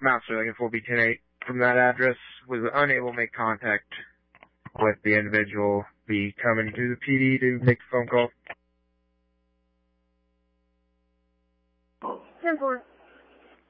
Master Lincoln 4B108 from that address was unable to make contact with the individual. Be coming to the PD to make a phone call. 10-4.